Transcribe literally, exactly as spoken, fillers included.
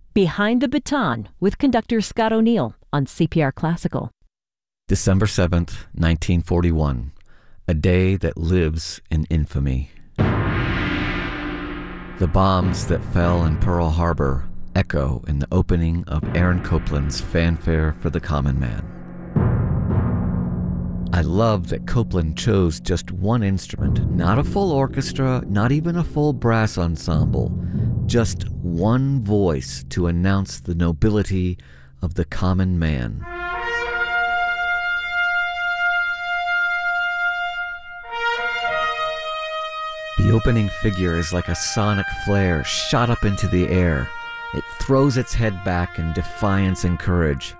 Behind the Baton with conductor Scott O'Neill on C P R Classical. December seventh, nineteen forty-one, a day that lives in infamy. The bombs that fell in Pearl Harbor echo in the opening of Aaron Copland's Fanfare for the Common Man. I love that Copland chose just one instrument, not a full orchestra, not even a full brass ensemble, just one voice to announce the nobility of the common man. The opening figure is like a sonic flare shot up into the air. It throws its head back in defiance and courage.